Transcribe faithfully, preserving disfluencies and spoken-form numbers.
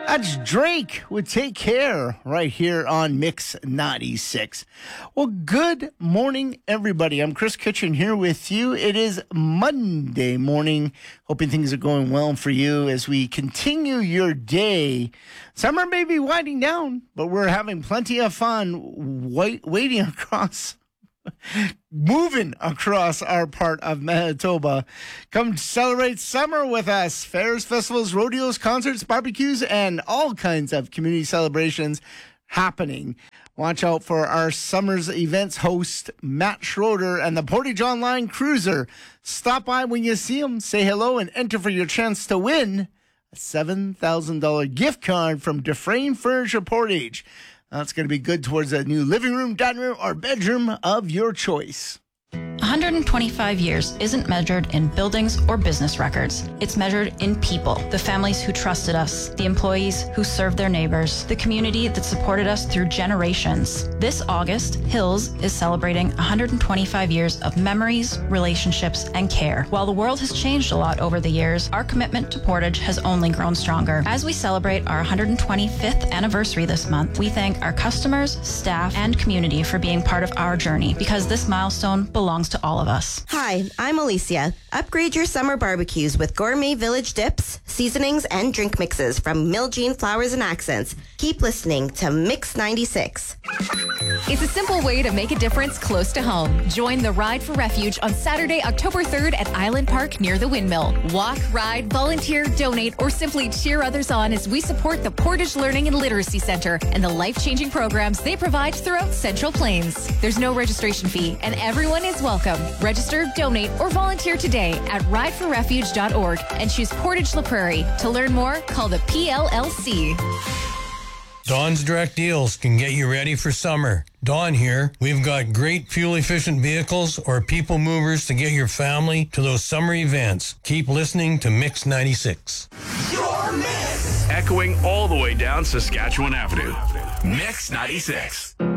That's Drake with Take Care right here on Mix ninety-six. Well, good morning, everybody. I'm Chris Kitchen here with you. It is Monday morning. Hoping things are going well for you as we continue your day. Summer may be winding down, but we're having plenty of fun wait, waiting across moving across our part of Manitoba. Come celebrate summer with us. Fairs, festivals, rodeos, concerts, barbecues, and all kinds of community celebrations happening. Watch out for our summer's events host, Matt Schroeder, and the Portage Online Cruiser. Stop by when you see them, say hello, and enter for your chance to win a seven thousand dollars gift card from Dufresne Furniture Portage. That's going to be good towards a new living room, dining room, or bedroom of your choice. one hundred twenty-five years isn't measured in buildings or business records. It's measured in people, the families who trusted us, the employees who served their neighbors, the community that supported us through generations. This August, Hills is celebrating one hundred twenty-five years of memories, relationships, and care. While the world has changed a lot over the years, our commitment to Portage has only grown stronger. As we celebrate our one hundred twenty-fifth anniversary this month, we thank our customers, staff, and community for being part of our journey, because this milestone belongs to all of us. Hi, I'm Alicia. Upgrade your summer barbecues with gourmet village dips, seasonings, and drink mixes from Miljean Flowers and Accents. Keep listening to Mix ninety-six. It's a simple way to make a difference close to home. Join the Ride for Refuge on Saturday, October third at Island Park near the Windmill. Walk, ride, volunteer, donate, or simply cheer others on as we support the Portage Learning and Literacy Center and the life-changing programs they provide throughout Central Plains. There's no registration fee, and everyone is welcome. Register, donate, or volunteer today at ride for refuge dot org and choose Portage La Prairie. To learn more, call the P L L C. Dawn's Direct Deals can get you ready for summer. Dawn here. We've got great fuel-efficient vehicles or people movers to get your family to those summer events. Keep listening to Mix ninety-six. Your Mix! Echoing all the way down Saskatchewan Avenue. Mix ninety-six.